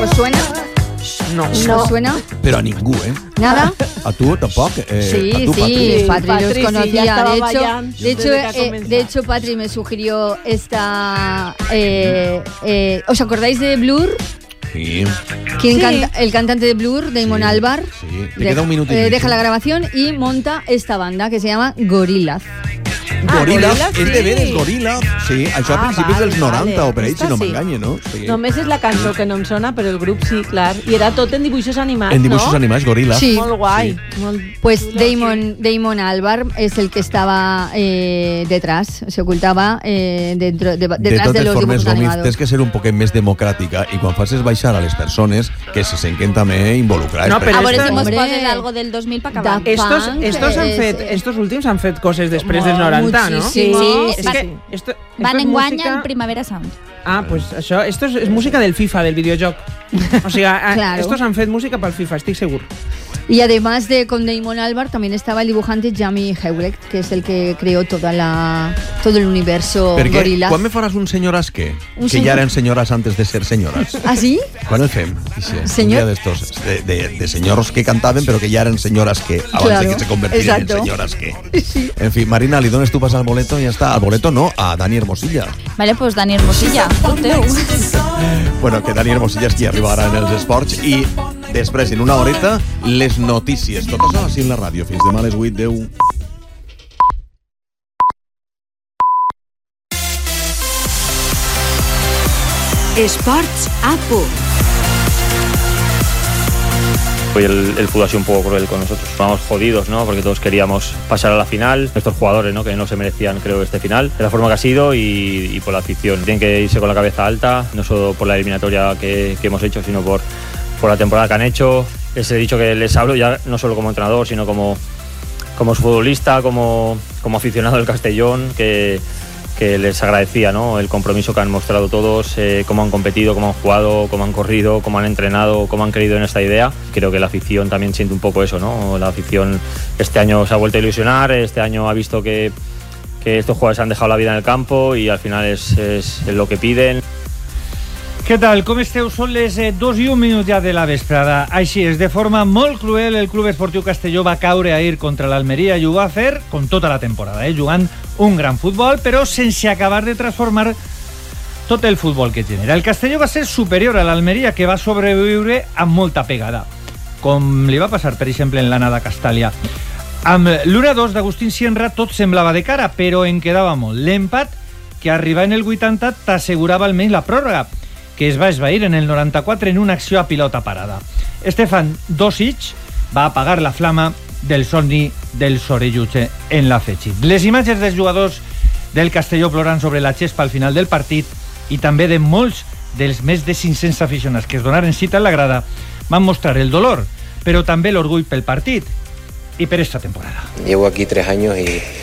¿Os suena? No. ¿Os suena? Pero a ningú, ¿Nada? A tu tampoc? Sí, a tu, sí, Patri los conocía. Sí, De hecho, Patri me sugirió esta... ¿os acordáis de Blur? Sí. ¿Quién canta? El cantante de Blur, Damon Albarn. Sí. Te queda un minuto y deja la grabación y monta esta banda que se llama Gorillaz. Gorillaz, Gorillaz, és sí. de veres, Gorillaz. Sí, això a principis dels 90 o per ahí, si no sí. m'enganye, no? Sí. Només és la cançó que no em sona, però el grup sí, clar. I era tot en dibuixos animats, En dibuixos no? animats, Gorillaz. Sí. Molt guai. Molt Pues xulo, Damon Albarn es el que estaba detrás, se ocultaba detrás de totes los formes, dibujos Gómez, animados. tens que ser un poquet més democràtica i quan facis baixar a les persones que se senten també involucrades. No, però A veure si mos Hombre. poses algo del 2000 per acabar. Da- Estos últims han fet coses després dels 90, no? Muchísimo. Sí, És que esto Van es en guany música... en Primavera Sound. Ah, pues això, esto es música del FIFA, del videojoc. O sigui, Claro. estos han fet música pel FIFA, estic segur. Y además de con Damon Albarn también estaba el dibujante Jamie Hewlett, que es el que creó todo el universo Perquè Gorillaz. quan me faràs un senyores què? Un Que senyor- ja eren senyores antes de ser senyores. ¿Ah, sí? Quan el fem? Senyor- Un dia d'estos, de senyors que cantaven però que ja eren senyores que, abans Claro, de que se convertiren exacto. en senyores que. En fi, Marina, li dones tu pas al boleto i ja està. Al boleto no, a Dani Hermosilla. Vale, pues Dani Hermosilla, el teu. Bueno, que Dani Hermosilla és qui arribarà en els esports i després, en una horeta, les notícies. Tot això així en la ràdio. Fins demà a les 8, 10. Esports a punt. Hoy el fútbol ha sido un poco cruel con nosotros. Estábamos jodidos, ¿no? Porque todos queríamos pasar a la final. Estos jugadores, ¿no? Que no se merecían, creo, este final. De la forma que ha sido y por la afición. Tienen que irse con la cabeza alta, no solo por la eliminatoria que hemos hecho, sino por la temporada que han hecho. Les he dicho que les hablo ya no solo como entrenador, sino como futbolista, como aficionado del Castellón, que les agradecía, ¿no? El compromiso que han mostrado todos, cómo han competido, cómo han jugado, cómo han corrido, cómo han entrenado, cómo han creído en esta idea. Creo que la afición también siente un poco eso, ¿no? La afición este año se ha vuelto a ilusionar, este año ha visto que estos jugadores han dejado la vida en el campo y al final es lo que piden. Què tal? Com esteu? Són les 2 i 1 minut ja de la vesprada. Així és, de forma molt cruel, el Club Esportiu Castelló va caure ahir contra l'Almeria i ho va fer com tota la temporada, jugant un gran futbol, però sense acabar de transformar tot el futbol que genera. El Castelló va ser superior a l'Almeria, que va sobreviure amb molta pegada, com li va passar, per exemple, en l'anada a Castàlia. Amb l'1-2 d'Agustín Sienra tot semblava de cara, però en quedava molt. L'empat, que arriba en el 80, t'assegurava almenys la pròrroga, que es va esvair en el 94 en una acció a pilota parada. Stefan Dosic va apagar la flama del somni del Sorelluche en la Fetxit. Les imatges dels jugadors del Castelló plorant sobre la xespa al final del partit i també de molts dels més de 500 aficionats que es donaren cita en la grada van mostrar el dolor, però també l'orgull pel partit y per esta temporada. Llevo aquí 3 años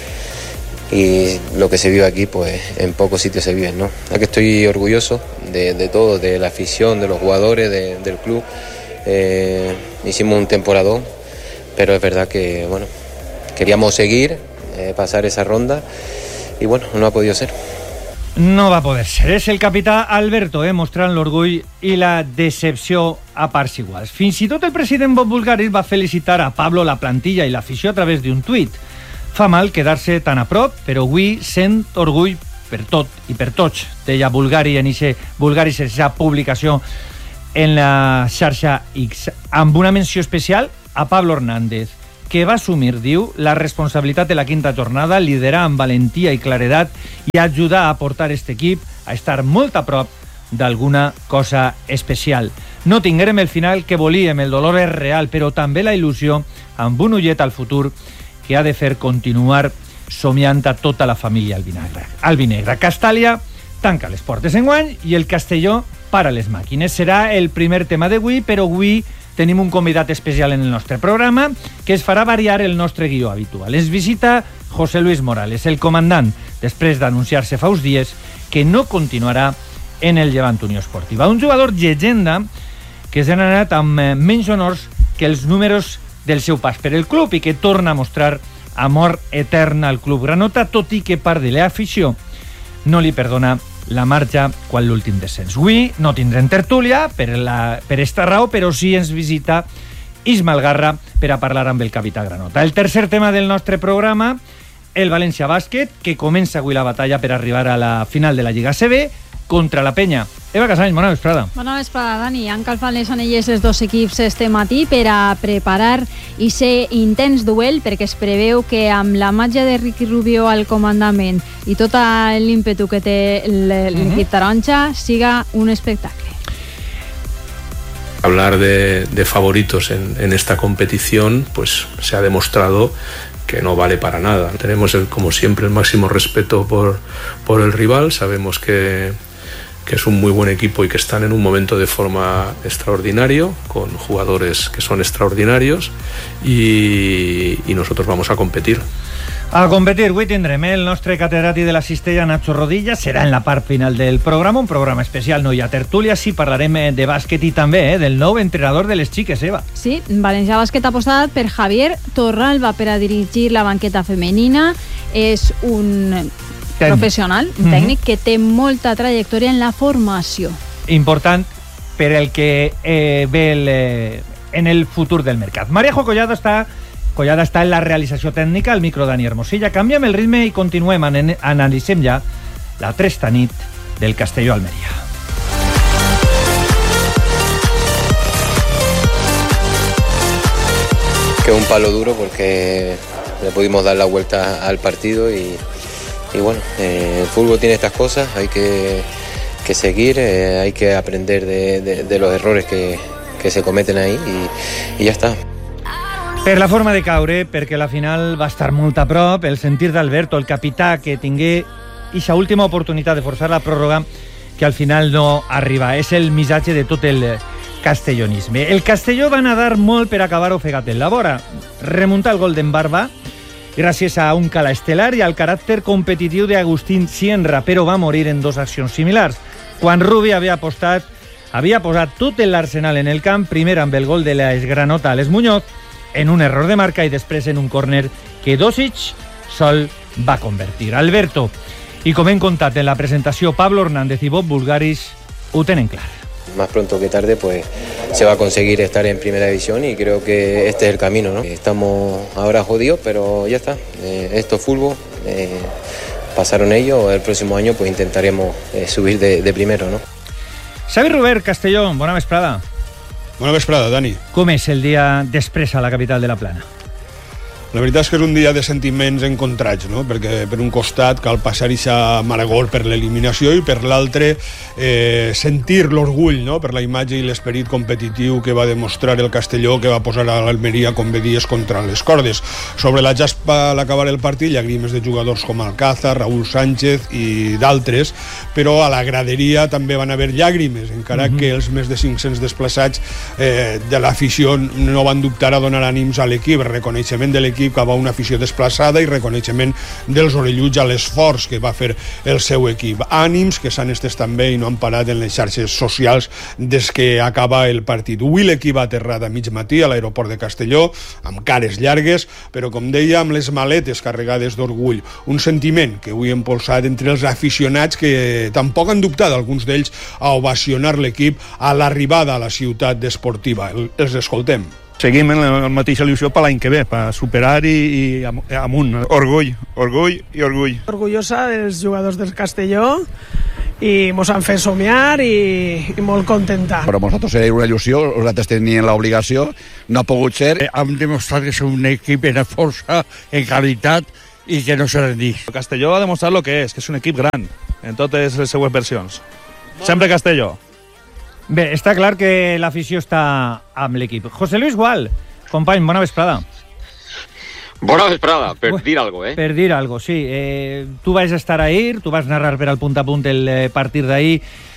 y lo que se vive aquí, pues en pocos sitios se vive, ¿no? Aquí estoy orgulloso de todo, de la afición, de los jugadores, del club. Hicimos un temporadón, pero es verdad que, bueno, queríamos seguir, pasar esa ronda y, bueno, no ha podido ser. No va poder ser. És el capità Alberto, mostrant l'orgull i la decepció a parts iguals. Fins i tot el president Bob Bulgaris va felicitar a Pablo, la plantilla i l'afició a través d'un tuit. Fa mal quedar-se tan a prop, però avui sent orgull per tot i per tots, deia Bulgaris en aquesta publicació en la xarxa X, amb una menció especial a Pablo Hernández, que va assumir, diu, la responsabilitat de la quinta jornada, liderar amb valentia i claredat i ajudar a portar aquest equip a estar molt a prop d'alguna cosa especial. No tinguérem el final que volíem, el dolor és real, però també la il·lusió amb un ullet al futur que ha de fer continuar somiant a tota la família albinegra. Castàlia tanca les portes enguany i el Castelló para les màquines. Serà el primer tema d'avui, però avui tenim un convidat especial en el nostre programa que es farà variar el nostre guió habitual. Ens visita José Luis Morales, el comandant, després d'anunciar-se fa uns dies que no continuarà en el Llevant Unió Esportiva. Un jugador llegenda que s'ha anat amb menys honors que els números del seu pas per el club i que torna a mostrar amor etern al club granota, tot i que part de l'afició no li perdona la marxa quan l'últim descens. Avui no tindrem tertúlia per esta raó, però sí ens visita Ismael Garra per a parlar amb el capità granota. El tercer tema del nostre programa, el València Bàsquet, que comença avui la batalla per arribar a la final de la Lliga CB contra la Penya. Eva Casany, bona vesprada. Bona vesprada, Dani. Han calfat les anelles els dos equips este matí per a preparar i ser intens duel, perquè es preveu que amb la màgia de Ricky Rubio al comandament i tot l'ímpetu que té l'equip taronja siga un espectacle. Hablar de favoritos en esta competición, pues se ha demostrado que no vale para nada. Tenemos, como siempre, el máximo respeto por el rival. Sabemos que es un muy buen equipo y que están en un momento de forma extraordinario, con jugadores que son extraordinarios, y nosotros vamos a competir. A competir, avui tindrem el nostre catedràtic de la cistella, Nacho Rodilla, serà en la part final del programa, un programa especial, no hi ha tertúlia, sí parlarem de bàsquet i també del nou entrenador de les xiques, Eva. Sí, València Bàsquet ha apostat per Javier Torralba per a dirigir la banqueta femenina. És un professional, un tècnic que té molta trajectòria en la formació. Important per el que ve en el futur del mercat. Marejo Collado està en la realització tècnica, al micro Dani Hermosilla. Canviem el ritme i continuem, analitzem ja la trista nit del Castelló-Almeria. Que un palo duro porque le pudimos dar la vuelta al partido y bueno, el fútbol tiene estas cosas, hay que seguir, hay que aprender de los errores que se cometen ahí y ya está. Per la forma de caure, perquè la final va estar molt a prop, el sentir d'Alberto, el capità, que tingué aquesta última oportunitat de forçar la pròrroga, que al final no arriba. És el missatge de tot el castellonisme. El Castelló va nedar molt per acabar ofegat en la vora. Remuntar el gol d'en Barba, gràcies a un cala estel·lar i al caràcter competitiu d'Agustín Sienra, però va morir en dos accions similars. Quan Rubi havia posat tot l'arsenal en el camp, primer amb el gol de l'Esgranota a les Muñoz, en un error de marca i després en un córner que Dosic sol va convertir. Alberto, i com hem contat en la presentació, Pablo Hernández i Bob Bulgaris ho tenen clar. Más pronto que tarde pues se va a conseguir estar en primera división y creo que este es el camino, ¿no? Estamos ahora jodidos, pero ya está. Esto es fútbol, pasaron ellos, el próximo año pues intentaremos subir de primero, ¿no? Xavi Robert, Castelló, bona vesprada. Bona vesprada, Dani. Com és el dia després a la capital de la Plana? La veritat és que és un dia de sentiments encontrats, no? Perquè per un costat cal passar ixa amargor per l'eliminació i per l'altre sentir l'orgull, no? Per la imatge i l'esperit competitiu que va demostrar el Castelló, que va posar a l'Almeria, com bé dies, contra les cordes. Sobre la jaspa a l'acabar el partit, llagrimes de jugadors com Alcázar, Raúl Sánchez i d'altres, però a la graderia també van haver llàgrimes, encara que els més de 500 desplaçats de l'afició no van dubtar a donar ànims a l'equip, reconeixement de l'equip cap a una afició desplaçada i reconeixement dels orelluts a l'esforç que va fer el seu equip. Ànims que s'han estès també i no han parat en les xarxes socials des que acaba el partit. Avui l'equip ha aterrat a mig matí a l'aeroport de Castelló, amb cares llargues, però com deia, amb les maletes carregades d'orgull. Un sentiment que avui hem polsat entre els aficionats que tampoc han dubtat, alguns d'ells, a ovacionar l'equip a l'arribada a la ciutat esportiva. Els escoltem. Seguim en la mateixa il·lusió per l'any que ve, per superar i amunt. Orgull i orgull. Orgullosa dels jugadors del Castelló i mos han fet somiar i molt contenta. Per a nosaltres era una il·lusió, nosaltres teníem l'obligació, no ha pogut ser. Hem demostrat que som un equip en força, en qualitat i que no se rendís. El Castelló ha demostrat el que és un equip gran en totes les seues versions. Sempre Castelló. Bé, està clar que l'afició està amb l'equip. José Luis Gual, company, bona vesprada. Bona vesprada, per dir algo, eh? Per dir algo, sí. Tu vas estar ahir, tu vas narrar per al punt a punt el partit d'ahir.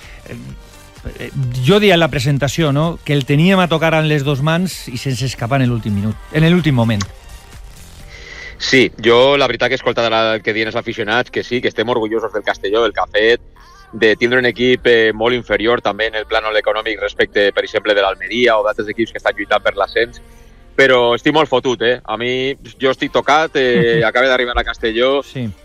Jo dia en la presentació, no?, que el teníem a tocar amb les dues mans i sense escapar en l'últim minut, en l'últim moment. Sí, jo la veritat que he escoltat el que diuen els aficionats, que sí, que estem orgullosos del Castelló, del que ha fet, de tindre un equip molt inferior també en el plànol econòmic respecte, per exemple, de l'Almeria o d'altres equips que estan lluitant per l'ascens, però estic molt fotut, A mi, jo estic tocat, acabo d'arribar a Castelló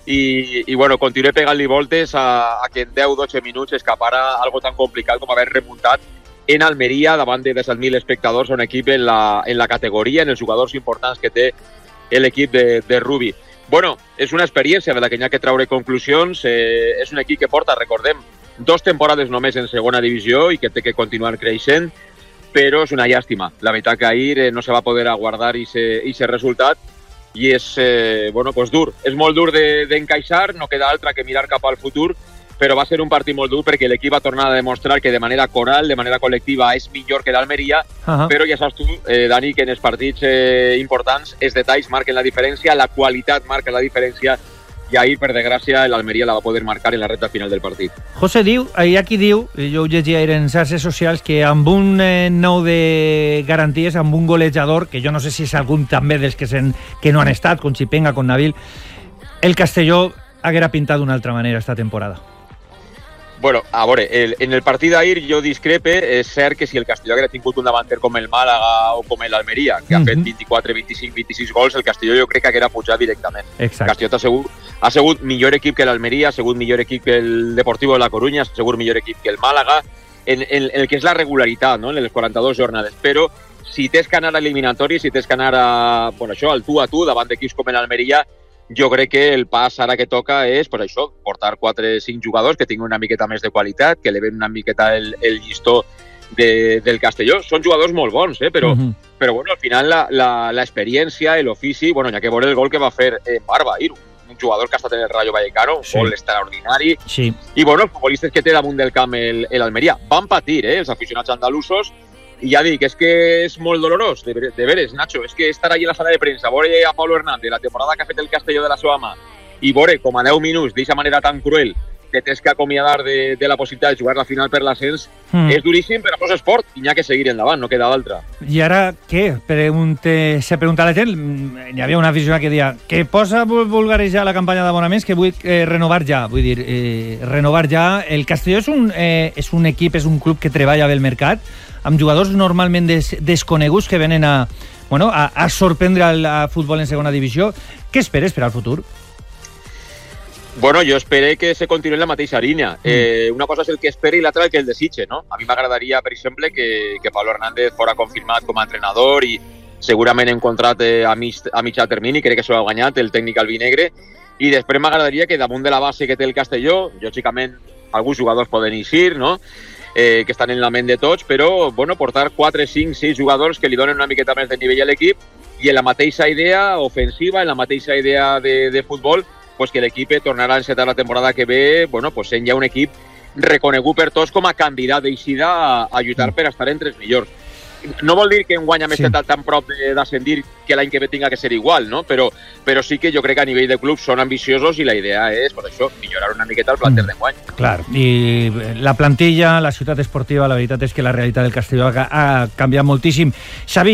i bueno, continué pegant-li voltes a que en 10-12 minuts escapara algo tan complicat com haver remuntat en Almeria davant de 17.000 espectadors, un equip en la categoria, en els jugadors importants que té l'equip de rugby. Bueno, és una experiència de la que n'hi ha que treure conclusions. És un equip que porta, recordem, 2 temporades només en segona divisió i que té que continuar creixent, però és una llàstima. La veritat que ahir no se va poder aguardar aquest resultat i és bueno, pues dur. És molt dur d'encaixar, no queda altra que mirar cap al futur, però va ser un partit molt dur perquè l'equip va tornar a demostrar que de manera coral, de manera col·lectiva, és millor que l'Almeria, però ja saps tu, Dani, que en els partits importants els detalls marquen la diferència, la qualitat marca la diferència, i ahir, per desgràcia, l'Almeria la va poder marcar en la recta final del partit. José diu, hi ha qui diu, jo ho llegia ahir en xarxes socials, que amb un nou de garanties, amb un golejador, que jo no sé si és algun també dels que no han estat, com Chipenga, com Nabil, el Castelló haguera pintat d'una altra manera esta temporada. Bueno, a veure, en el partit d'ahir jo discrepe. És cert que si el Castelló haguera tingut un davanter com el Màlaga o com l'Almeria, que ha fet 24, 25, 26 gols, el Castelló jo crec que haguera pujat directament. Exacte. El Castelló ha sigut millor equip que l'Almeria, ha sigut millor equip que el Deportivo de la Coruña, ha sigut millor equip que el Màlaga, en el que és la regularitat, no? En les 42 jornades. Però si tens que anar a eliminatori, si tens que anar a, bueno, això, al tu a tu, davant d'equips com l'Almeria, jo crec que el pas ara que toca és, pues això, portar 4-5 jugadors que tinguin una miqueta més de qualitat, que eleven una miqueta el llistó del Castelló. Són jugadors molt bons, però bueno, al final l'experiència, l'ofici, bueno, n'hi ha que veure el gol que va fer Barba ahir, un jugador que ha estat en el Rayo Vallecano, un gol extraordinari. Sí. I bueno, els futbolistes que té damunt del camp l'Almeria van patir, els aficionats andalusos. I ja dic, és que és molt dolorós, de veres, Nacho, és que estar allí en la sala de premsa, veure a Pablo Hernández, la temporada que ha fet el Castelló de la seva mà, i veure com a 10 minuts, d'aquesta manera tan cruel, que tens que acomiadar de la possibilitat de jugar la final per l'ascens, és duríssim, però això és esport, i n'hi ha que seguir endavant, no queda d'altra. I ara, què? Se pregunta la gent, hi havia una aficionada que deia que posa vulgarejar la campanya d'abonaments, que vull renovar ja, vull dir, renovar ja. El Castelló és un equip, és un club que treballa bé el mercat, amb jugadors normalment desconeguts que venen a sorprendre el futbol en segona divisió. Què esperes per al futur? Bueno, jo espero que se continuï en la mateixa línia. Una cosa és el que espera i l'altra el que el desitge, no? A mi m'agradaria, per exemple, que Pablo Hernández fora confirmat com a entrenador i segurament hem contrat a mitjà termini, crec que s'ho ha guanyat el tècnic albinegre, i després m'agradaria que damunt de la base que té el Castelló, lògicament alguns jugadors poden eixir, no? Que estan en la ment de tots, però bueno, portar 4, 5, 6 jugadors que li donen una miqueta més de nivell a l'equip i en la mateixa idea ofensiva, en la mateixa idea de futbol, pues que l'equip tornarà a encetar la temporada que ve, bueno, pues sent ja un equip reconegut per tots com a candidat d'eixida a lluitar per estar entre els millors. No vol dir que enguany hem estat tan prop d'ascendir que l'any que ve tinga que ser igual, no? Però sí que jo crec que a nivell de club són ambiciosos i la idea és, pues això, millorar una miqueta el planter d'enguany. Clar, i la plantilla, la ciutat esportiva, la veritat és que la realitat del Castelló ha canviat moltíssim. Xavi,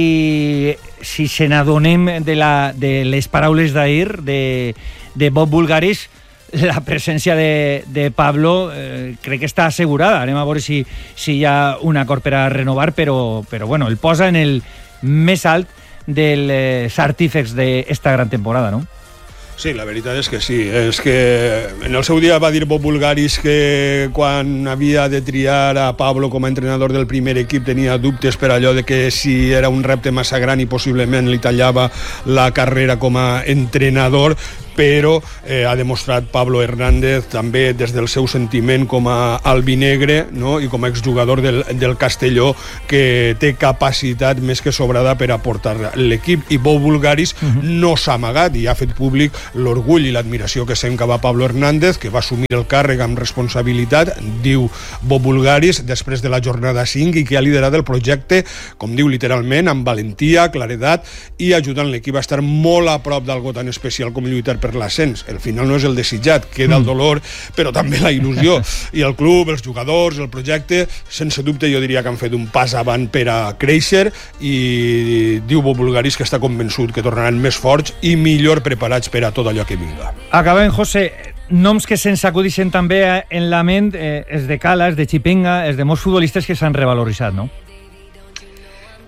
si se n'adonem de les paraules d'ahir de Bob Bulgaris, la presència de Pablo crec que està assegurada. Anem a veure si hi ha un acord per a renovar, però bueno, el posa en el més alt dels artífex d'esta gran temporada, no? Sí, la veritat és que sí. És que en el seu dia va dir Bob Bulgaris que quan havia de triar a Pablo com a entrenador del primer equip tenia dubtes per allò de que si era un repte massa gran i possiblement li tallava la carrera com a entrenador, però ha demostrat Pablo Hernández també des del seu sentiment com a albinegre, no? I com a exjugador del Castelló, que té capacitat més que sobrada per aportar l'equip. I Bob Bulgaris no s'ha amagat i ha fet públic l'orgull i l'admiració que sent cap a Pablo Hernández, que va assumir el càrrec amb responsabilitat, diu Bob Bulgaris, després de la jornada 5, i que ha liderat el projecte, com diu literalment, amb valentia, claredat i ajudant l'equip a estar molt a prop d'algo tan especial com lluitar per l'ascens. El final no és el desitjat, queda el dolor, però també la il·lusió. I el club, els jugadors, el projecte, sense dubte jo diria que han fet un pas avant per a créixer, i diu Bob Bulgaris que està convençut que tornaran més forts i millor preparats per a tot allò que vinga. Acabem, José. Noms que se'ns acudixen també en la ment, és de Cala, és de Chipenga, és de molts futbolistes que s'han revaloritzat, no?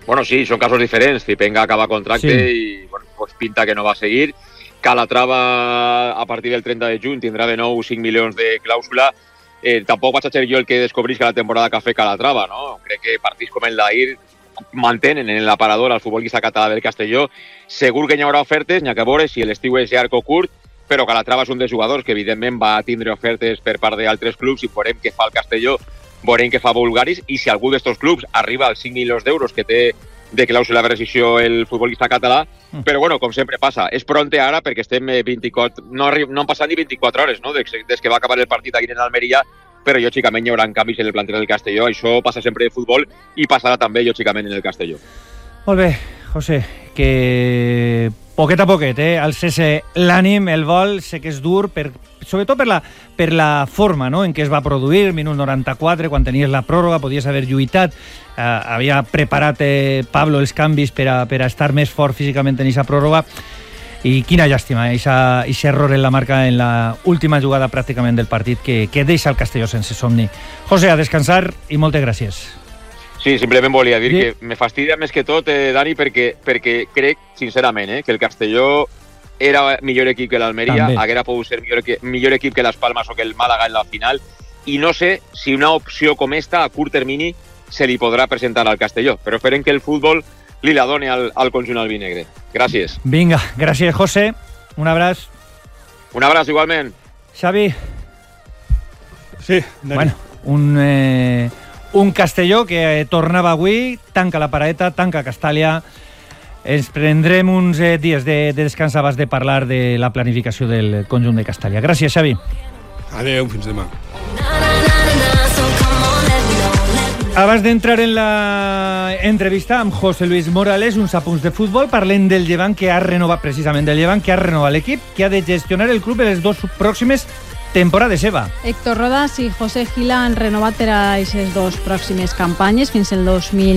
Bueno, sí, són casos diferents. Zipenga acaba contracte i bueno, pues pinta que no va a seguir. Calatrava, a partir del 30 de juny, tindrà de nou 5 milions de clàusula. Tampoc vaig a ser jo el que descobrisca la temporada que ha fet Calatrava, no? Crec que partits com el d'ahir mantenen en l'aparador al futbolista català del Castelló. Segur que hi haurà ofertes, n'hi ha que veure si l'estiu és llarg o curt, però Calatrava és un dels jugadors que evidentment va tindre ofertes per part d'altres clubs i veurem què fa el Castelló, veurem què fa Bulgaris i si algú d'estos clubs arriba als 5 milions d'euros que té de clàusula de rescissió el futbolista català, però bueno, com sempre passa, és pronte ara perquè estem 24, no han passat ni 24 hores, no? Des que va acabar el partit aquí en Almeria, però lògicament hi haurà canvis en el planter del Castelló, això passa sempre de futbol i passarà també lògicament en el Castelló. Molt bé, José, que poquet a poquet, alcés l'ànim, el vol, sé que és dur, sobretot per la forma, no?, en què es va produir, minut 94, quan tenies la pròrroga, podies haver lluitat, havia preparat Pablo els canvis per a estar més fort físicament en aquesta pròrroga, i quina llàstima, aquest error en la marca en la última jugada pràcticament del partit que deixa el Castelló sense somni. José, a descansar i moltes gràcies. Sí, simplement volia dir que me fastidia més que tot, Dani, perquè crec, sincerament, que el Castelló era millor equip que l'Almeria, haguera pogut ser millor equip que les Palmes o que el Màlaga en la final, i no sé si una opció com esta, a curt termini, se li podrà presentar al Castelló, però esperem que el futbol li la doni al conjunt albinegre. Gràcies. Vinga, gràcies, José. Un abraç. Un abraç, igualment. Xavi. Sí, Dani. Bueno, un Castelló que tornava avui, tanca la paraeta, tanca Castàlia. Ens prendrem uns dies de descans abans de parlar de la planificació del conjunt de Castàlia. Gràcies, Xavi. Adéu, fins demà. Abans d'entrar en la entrevista amb José Luis Morales, uns apunts de futbol, parlem del Llevant, que ha renovat precisament l'equip, que ha de gestionar el club en les dues pròximes temporades, Eva. Héctor Rodas i José Gila han renovat per a aquestes dues pròximes campanyes fins al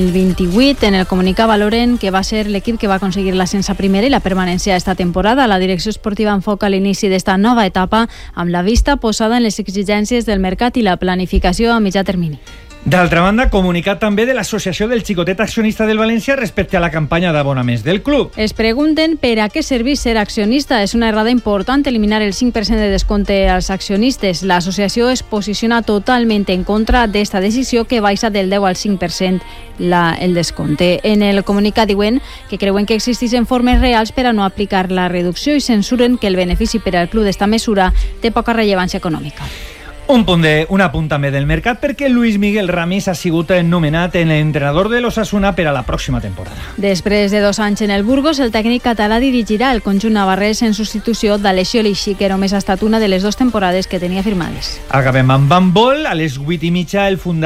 2028. En el comunicat valoren que va ser l'equip que va aconseguir l'ascens a primera i la permanència esta temporada. La direcció esportiva enfoca l'inici d'esta nova etapa amb la vista posada en les exigències del mercat i la planificació a mitjà termini. D'altra banda, comunicat també de l'Associació del Xicotet Accionista del València respecte a la campanya d'abonaments del club. Es pregunten per a què serveix ser accionista. És una errada important eliminar el 5% de descompte als accionistes. L'associació es posiciona totalment en contra d'esta decisió que baixa del 10 al 5% el descompte. En el comunicat diuen que creuen que existeixen formes reals per a no aplicar la reducció i censuren que el benefici per al club d'esta mesura té poca rellevància econòmica. Un apunt també del mercat perquè Luis Miguel Ramis ha sigut nomenat en l'entrenador de l'Osasuna per a la pròxima temporada. Després de 2 anys en el Burgos, el tècnic català dirigirà el conjunt navarrès en substitució d'Alessio Lixi, que només ha estat una de les 2 temporades que tenia firmades. Acabem amb handbol. A les 8:30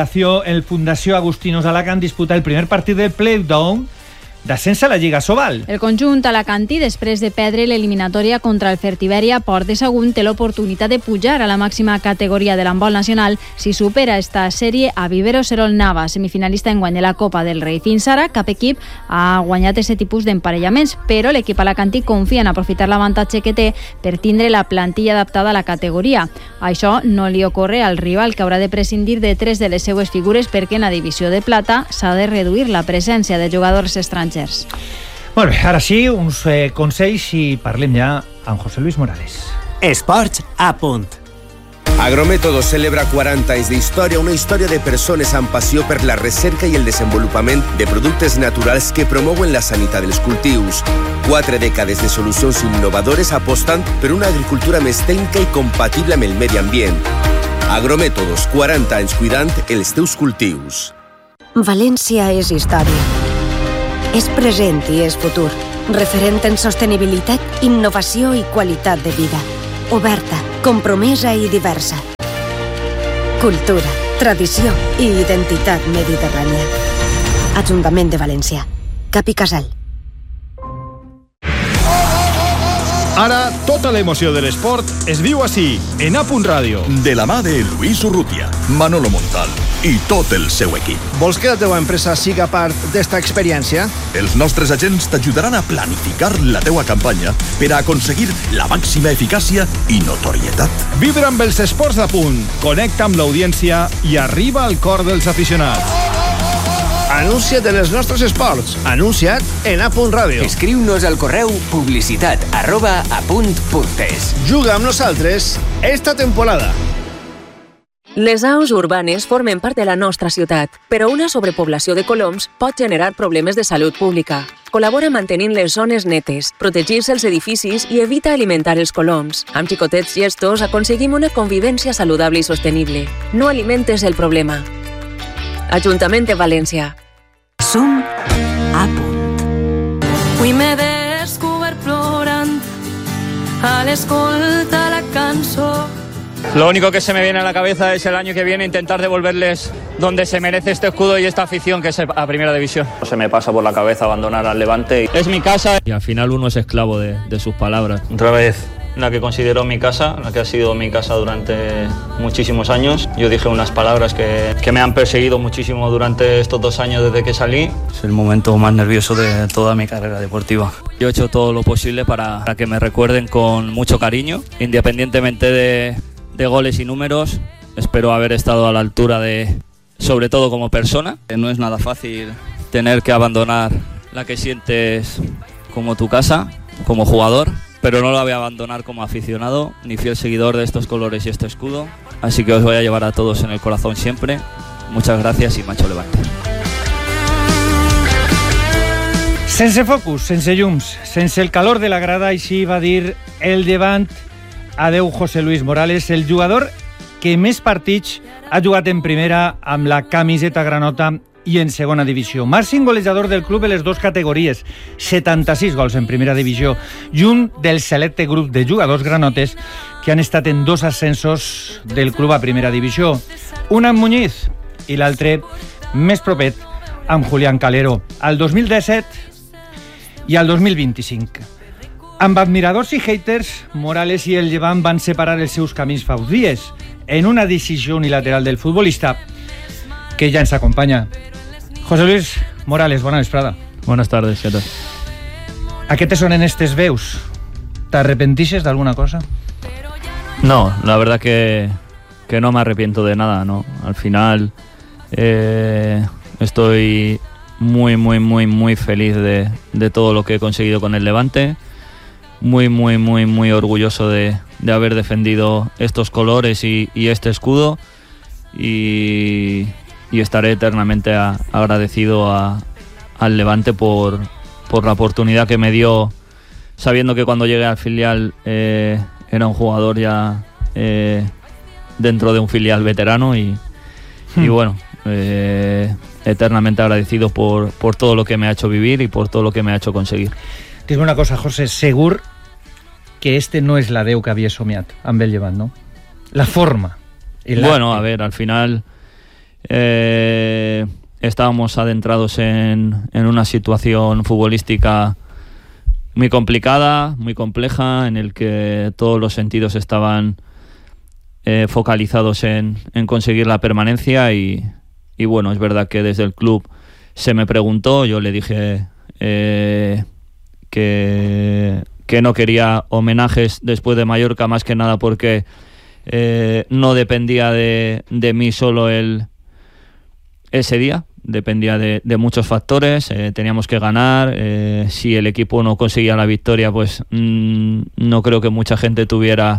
el Fundació Agustinos Alacant disputa el primer partit del play-down d'ascens a la Lliga Sobal. El conjunt alacantí, després de perdre l'eliminatòria contra el Fertiberia, Port de Sagunt té l'oportunitat de pujar a la màxima categoria de l'handbol nacional si supera esta sèrie a Vivero Serol Nava, semifinalista en guany de la Copa del Rei. Fins ara, cap equip ha guanyat aquest tipus d'emparellaments, però l'equip alacantí confia en aprofitar l'avantatge que té per tindre la plantilla adaptada a la categoria. Això no li ocorre al rival, que haurà de prescindir de 3 de les seues figures perquè en la divisió de plata s'ha de reduir la presència de jugadors estrangers. Molt bé, ara sí, uns consells i parlem ja amb José Luis Morales. Esports a punt. Agrométodos celebra 40 anys d'història, una història de persones amb passió per la recerca i el desenvolupament de productes naturals que promouen la sanitat dels cultius. 4 dècades de solucions innovadores apostant per una agricultura més tècnica i compatible amb el medi ambient. Agrométodos, 40 anys cuidant els teus cultius. València és història. És present i és futur. Referent en sostenibilitat, innovació i qualitat de vida. Oberta, compromesa i diversa. Cultura, tradició i identitat mediterrània. Ajuntament de València. Cap i Casal. Ara, tota l'emoció de l'esport es viu així, en A.Punt Ràdio. De la mà de Luis Urrutia, Manolo Montal i tot el seu equip. Vols que la teva empresa siga part d'esta experiència? Els nostres agents t'ajudaran a planificar la teua campanya per a aconseguir la màxima eficàcia i notorietat. Vibra amb els esports d'A.Punt, connecta amb l'audiència i arriba al cor dels aficionats. Anuncia't en els nostres esports. Anuncia't en A.Radio. Escriu-nos al correu publicitat@apunt.es. Juga amb nosaltres esta temporada. Les aus urbanes formen part de la nostra ciutat, però una sobrepoblació de coloms pot generar problemes de salut pública. Col·labora mantenint les zones netes, protegir-se els edificis i evita alimentar els coloms. Amb xicotets gestos aconseguim una convivència saludable i sostenible. No alimentes el problema. Ajuntament de València. Som a punt. Avui m'he descobert plorant a l'escolta la cançó. Lo único que se me viene a la cabeza es el año que viene intentar devolverles donde se merece este escudo y esta afición, que es a Primera División. Se me pasa por la cabeza abandonar al Levante. Es mi casa y al final uno es esclavo de sus palabras. Otra vez, la que considero mi casa, la que ha sido mi casa durante muchísimos años. Yo dije unas palabras que me han perseguido muchísimo durante estos 2 años desde que salí. Es el momento más nervioso de toda mi carrera deportiva. Yo he hecho todo lo posible para que me recuerden con mucho cariño, independientemente de goles y números. Espero haber estado a la altura sobre todo como persona. No es nada fácil tener que abandonar la que sientes como tu casa, como jugador, pero no la voy a abandonar como aficionado, ni fiel seguidor de estos colores y este escudo. Así que os voy a llevar a todos en el corazón siempre. Muchas gracias y macho Levante. Sense focus, sense llums, sense el calor de la grada, així va dir el Llevant. Adeu, José Luis Morales, el jugador que més partits ha jugat en primera amb la camiseta granota i en segona divisió. Màxim golejador del club en les 2 categories, 76 gols en primera divisió, i un del selecte grup de jugadors granotes que han estat en 2 ascensos del club a primera divisió. Un amb Muñiz i l'altre més propet amb Julián Calero, al 2017 i al 2025. Amb admiradors i haters, Morales i el Llevant van separar els seus camins fa uns dies en una decisió unilateral del futbolista que ja ens acompanya. José Luis Morales, bona vesprada. Buenas tardes, ¿qué tal? ¿A qué te sonen estes veus? ¿T'arrepentixes d'alguna cosa? No, la verdad que no me arrepiento de nada, ¿no? Al final estoy muy feliz de todo lo que he conseguido con el Levante. Muy orgulloso de haber defendido estos colores y este escudo y estaré eternamente agradecido al Levante por la oportunidad que me dio, sabiendo que cuando llegué al filial era un jugador ya dentro de un filial veterano y bueno, eternamente agradecido por todo lo que me ha hecho vivir y por todo lo que me ha hecho conseguir. Dime una cosa, José, segur que este no es l'adeu que havia somiat amb el Llevant, ¿no? La forma. Bueno, a ver, al final estábamos adentrados en una situación futbolística muy complicada, muy compleja, en el que todos los sentidos estaban focalizados en conseguir la permanencia y bueno, es verdad que desde el club se me preguntó, yo le dije que no quería homenajes después de Mallorca, más que nada porque no dependía de mí solo ese día, dependía de muchos factores, teníamos que ganar, si el equipo no conseguía la victoria, pues no creo que mucha gente tuviera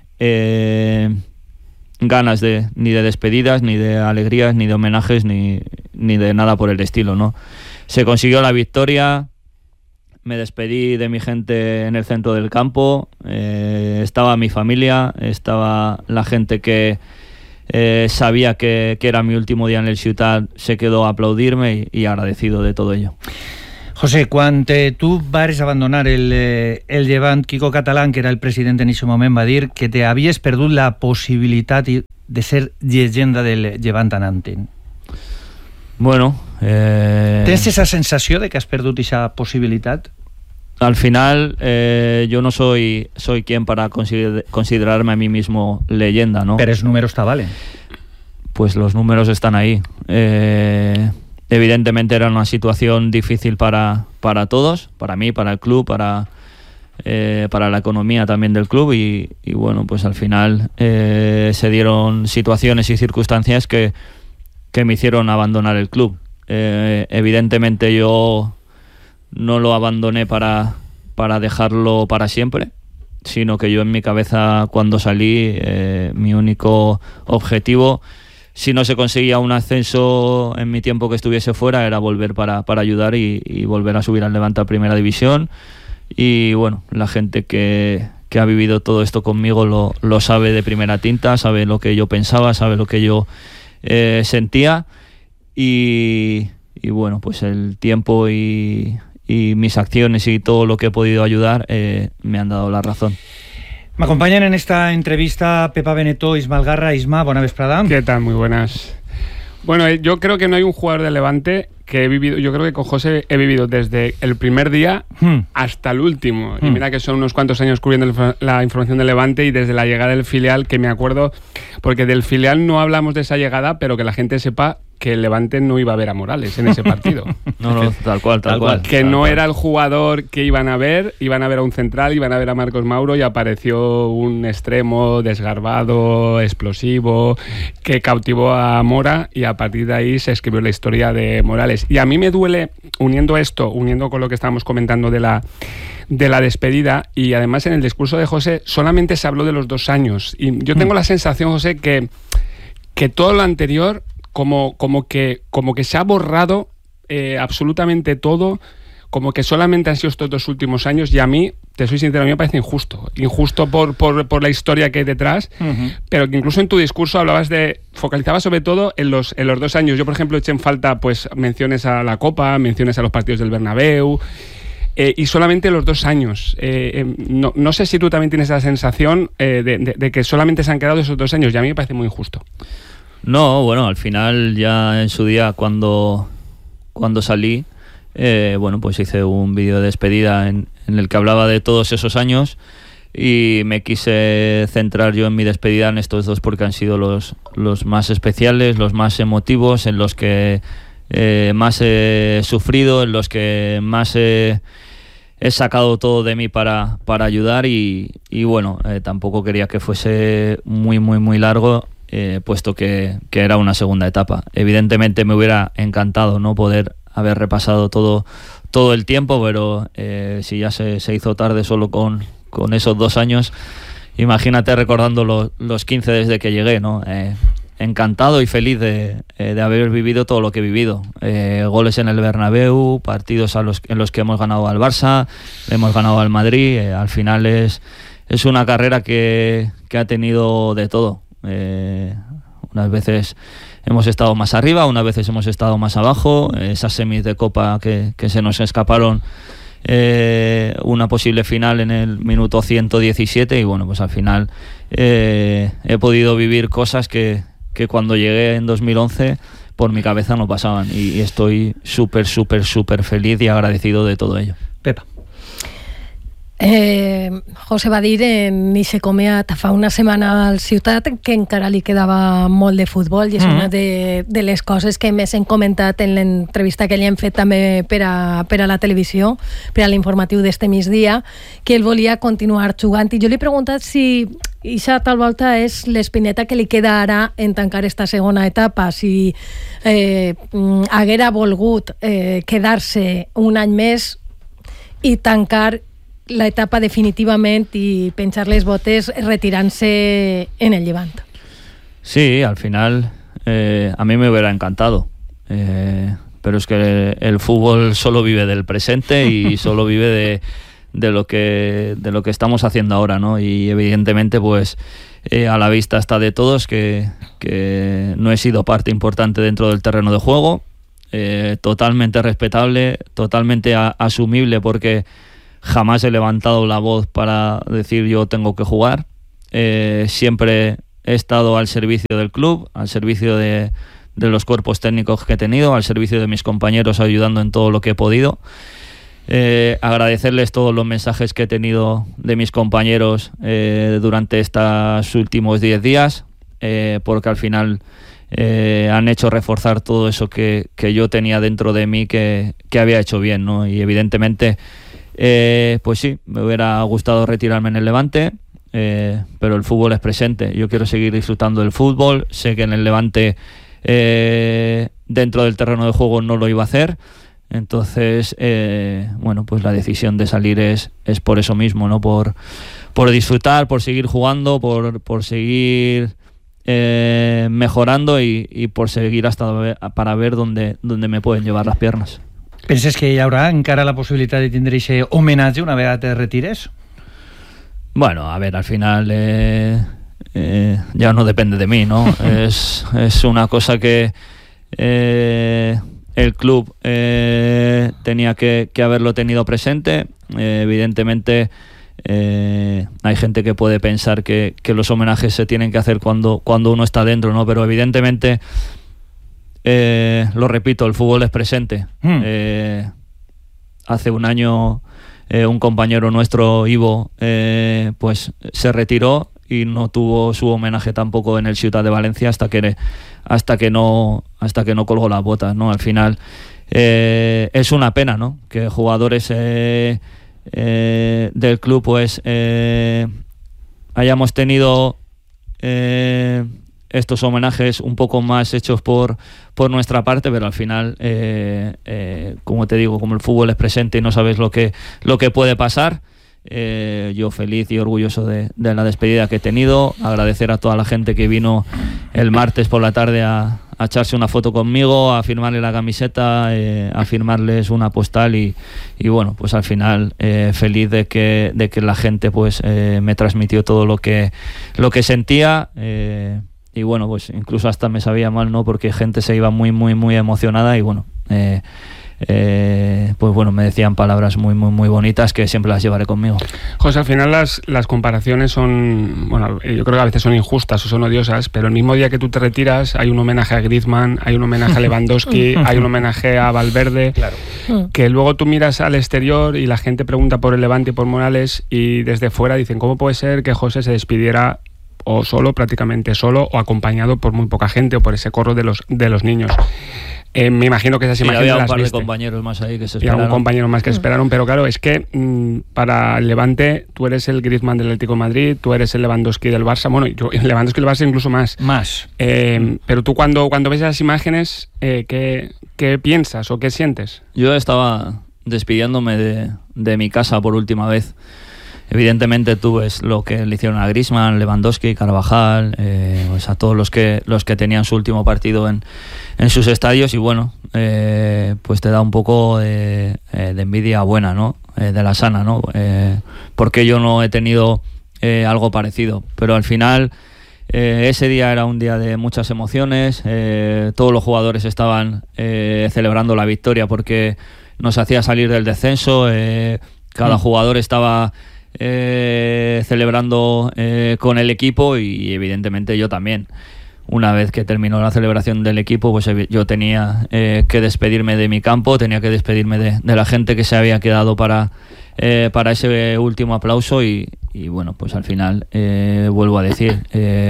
ganas ni de despedidas, ni de alegrías, ni de homenajes, ni de nada por el estilo, ¿no? Se consiguió la victoria. Me despedí de mi gente en el centro del campo, estaba mi familia, estaba la gente que sabía que era mi último día en el Ciutat, se quedó a aplaudirme y agradecido de todo ello. José, quan tu vas abandonar el Llevant, Quico Catalán, que era el president en aquest moment, va dir que te havies perdut la possibilitat de ser llegenda del Llevant anantén. Bueno... ¿Tens esa sensació de que has perdut esa possibilitat? Al final, yo no soy quien para considerarme a mí mismo leyenda, ¿no? Pero esos números te valen. Pues los números están ahí. Evidentemente era una situación difícil para todos, para mí, para el club, para la economía también del club y bueno, pues al final se dieron situaciones y circunstancias que me hicieron abandonar el club. evidentemente yo no lo abandoné para dejarlo para siempre, sino que yo en mi cabeza cuando salí, mi único objetivo, si no se conseguía un ascenso en mi tiempo que estuviese fuera, era volver para ayudar y volver a subir al Levante a Primera División. Y bueno, la gente que ha vivido todo esto conmigo lo sabe de primera tinta, sabe lo que yo pensaba, sabe lo que yo sentía. Y bueno, pues el tiempo y mis acciones y todo lo que he podido ayudar me han dado la razón. Me acompañan en esta entrevista Pepa Beneto, Ismael Garra. Isma, bona vesprada. ¿Qué tal? Muy buenas. Bueno, yo creo que no hay un jugador de Levante que he vivido, yo creo que con José he vivido desde el primer día hasta el último. Y mira que son unos cuantos años cubriendo la información de Levante, y desde la llegada del filial, que me acuerdo, porque del filial no hablamos de esa llegada, pero que la gente sepa que el Levante no iba a ver a Morales en ese partido. No, tal cual. Que no era el jugador que iban a ver a un central, iban a ver a Marcos Mauro, y apareció un extremo desgarbado, explosivo, que cautivó a Mora, y a partir de ahí se escribió la historia de Morales. Y a mí me duele, uniendo con lo que estábamos comentando de la despedida, y además en el discurso de José solamente se habló de los 2 años. Y yo tengo la sensación, José, que todo lo anterior como que se ha borrado absolutamente todo, como que solamente han sido estos 2 últimos años, y a mí, te soy sincero, a mí me parece injusto por la historia que hay detrás, pero que incluso en tu discurso focalizabas sobre todo en los 2 años. Yo, por ejemplo, eché en falta pues menciones a la Copa, menciones a los partidos del Bernabéu, y solamente los 2 años. No sé si tú también tienes esa sensación de que solamente se han quedado esos 2 años, y a mí me parece muy injusto. No, bueno, al final ya en su día cuando salí, bueno, pues hice un vídeo de despedida en el que hablaba de todos esos años, y me quise centrar yo en mi despedida en estos 2 porque han sido los más especiales, los más emotivos, en los que más he sufrido, en los que más he sacado todo de mí para ayudar, y bueno, tampoco quería que fuese muy, muy, muy largo, puesto que era una segunda etapa. Evidentemente me hubiera encantado no poder haber repasado todo el tiempo, pero si ya se hizo tarde solo con esos 2 años, imagínate recordando los 15 desde que llegué, ¿no? Encantado y feliz de haber vivido todo lo que he vivido. Goles en el Bernabéu, partidos en los que hemos ganado al Barça, hemos ganado al Madrid. Al final es una carrera que ha tenido de todo. Unas veces hemos estado más arriba, unas veces hemos estado más abajo. Esas semis de Copa que se nos escaparon, una posible final en el minuto 117, y bueno, pues al final he podido vivir cosas que cuando llegué en 2011 por mi cabeza no pasaban, y estoy súper feliz y agradecido de todo ello. Pepa. José va dir en Ixe Comiat fa una setmana al Ciutat que encara li quedava molt de futbol, i és una de les coses que més hem comentat en l'entrevista que li hem fet també per a la televisió, per a l'informatiu d'este migdia, que ell volia continuar jugant. I jo li he preguntat si ixa tal volta és l'espineta que li queda ara en tancar esta segona etapa, si haguera volgut quedar-se un any més i tancar la etapa definitivament i penjar les botes retirant-se en el Llevant. Sí, al final a mí me hubiera encantado, pero es que el fútbol solo vive del presente y solo vive de lo que estamos haciendo ahora, ¿no? Y evidentemente pues a la vista está de todos que no he sido parte importante dentro del terreno de juego, totalmente respetable, totalmente asumible, porque jamás he levantado la voz para decir yo tengo que jugar. Siempre he estado al servicio del club, al servicio de los cuerpos técnicos que he tenido, al servicio de mis compañeros, ayudando en todo lo que he podido. Agradecerles todos los mensajes que he tenido de mis compañeros durante estos últimos 10 días, porque al final han hecho reforzar todo eso que yo tenía dentro de mí que había hecho bien, ¿no? Y evidentemente pues sí, me hubiera gustado retirarme en el Levante, pero el fútbol es presente. Yo quiero seguir disfrutando del fútbol. Sé que en el Levante dentro del terreno de juego no lo iba a hacer. Entonces, bueno, pues la decisión de salir es por eso mismo, ¿no? Por disfrutar, por seguir jugando, por seguir mejorando y por seguir para ver dónde me pueden llevar las piernas. Penses que hi haurà encara la possibilitat de tindre aquest homenatge una vegada te retires? Bueno, a ver, al final ya no depende de mí, ¿no? es una cosa que el club tenía que haberlo tenido presente. Evidentemente hay gente que puede pensar que los homenajes se tienen que hacer cuando uno está dentro, ¿no? Pero evidentemente, lo repito, el fútbol es presente. Hace un año un compañero nuestro, Ivo, pues se retiró y no tuvo su homenaje tampoco en el Ciutat de Valencia hasta que no colgó las botas, ¿no? Al final es una pena, ¿no? Que jugadores del club pues hayamos tenido estos homenajes un poco más hechos por nuestra parte, pero al final como te digo, como el fútbol es presente y no sabes lo que puede pasar, yo feliz y orgulloso de la despedida que he tenido. Agradecer a toda la gente que vino el martes por la tarde a echarse una foto conmigo, a firmarle la camiseta, a firmarles una postal y bueno, pues al final feliz de que la gente pues me transmitió todo lo que sentía, y bueno, pues incluso hasta me sabía mal, ¿no? Porque gente se iba muy muy muy emocionada y bueno, pues bueno, me decían palabras muy muy muy bonitas que siempre las llevaré conmigo. José, al final las comparaciones son, bueno, yo creo que a veces son injustas o son odiosas, pero el mismo día que tú te retiras hay un homenaje a Griezmann, hay un homenaje a Lewandowski, hay un homenaje a Valverde, claro, que luego tú miras al exterior y la gente pregunta por el Levante y por Morales y desde fuera dicen, ¿cómo puede ser que José se despidiera o solo, prácticamente solo, o acompañado por muy poca gente o por ese corro de los niños? Me imagino que esas imágenes había las un par viste. de compañeros más ahí que se Y esperaron. algún compañero más que esperaron, pero claro, es que para el Levante tú eres el Griezmann del Atlético de Madrid, tú eres el Lewandowski del Barça, bueno, yo el Lewandowski del Barça incluso más. Pero tú cuando ves esas imágenes, ¿qué piensas o qué sientes? Yo estaba despidiéndome de mi casa por última vez. Evidentemente tú ves lo que le hicieron a Griezmann, Lewandowski, Carvajal, pues a todos los que tenían su último partido en sus estadios y bueno, pues te da un poco de envidia buena, ¿no? De la sana, ¿no? Porque yo no he tenido algo parecido, pero al final ese día era un día de muchas emociones, todos los jugadores estaban celebrando la victoria porque nos hacía salir del descenso, cada jugador estaba celebrando con el equipo y evidentemente yo también. Una vez que terminó la celebración del equipo, pues yo tenía que despedirme de mi campo, tenía que despedirme de la gente que se había quedado para ese último aplauso y bueno, pues al final vuelvo a decir,